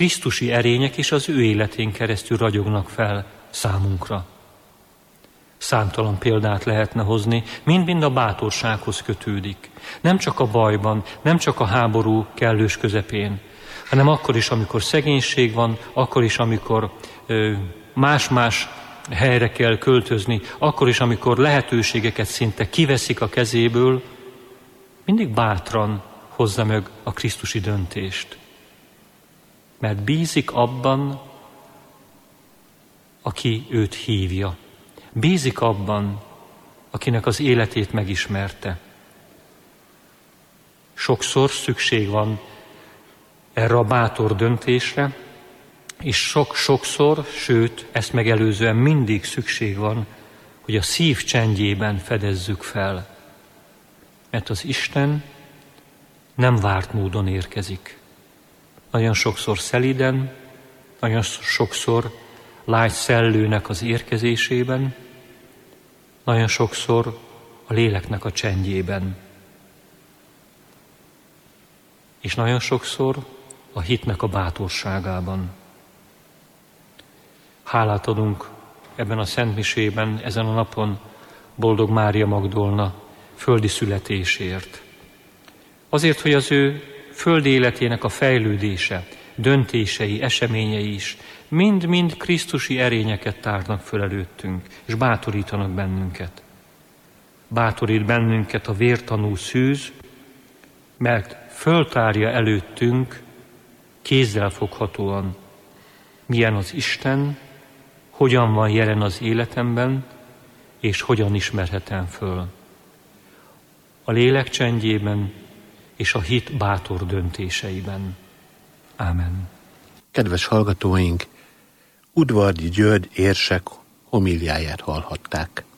krisztusi erények is az ő életén keresztül ragyognak fel számunkra. Számtalan példát lehetne hozni, mind-mind a bátorsághoz kötődik. Nem csak a bajban, nem csak a háború kellős közepén, hanem akkor is, amikor szegénység van, akkor is, amikor más-más helyre kell költözni, akkor is, amikor lehetőségeket szinte kiveszik a kezéből, mindig bátran hozza meg a krisztusi döntést. Mert bízik abban, aki őt hívja. Bízik abban, akinek az életét megismerte. Sokszor szükség van erre a bátor döntésre, és sokszor, sőt, ezt megelőzően mindig szükség van, hogy a szív csendjében fedezzük fel. Mert az Isten nem várt módon érkezik. Nagyon sokszor szelíden, nagyon sokszor lágy szellőnek az érkezésében, nagyon sokszor a léleknek a csendjében. És nagyon sokszor a hitnek a bátorságában. Hálát adunk ebben a szentmisében, ezen a napon boldog Mária Magdolna földi születésért. Azért, hogy az ő földi életének a fejlődése, döntései, eseményei is mind-mind krisztusi erényeket tárnak föl előttünk, és bátorítanak bennünket. Bátorít bennünket a vértanú szűz, mert föltárja előttünk kézzelfoghatóan, milyen az Isten, hogyan van jelen az életemben, és hogyan ismerhetem föl. A lélek csendjében és a hit bátor döntéseiben. Ámen. Kedves hallgatóink, Udvardy György érsek homíliáját hallhatták.